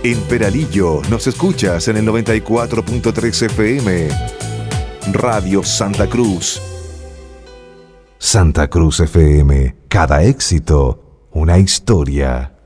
En Peralillo nos escuchas en el 94.3 FM. Radio Santa Cruz. Santa Cruz FM. Cada éxito, una historia.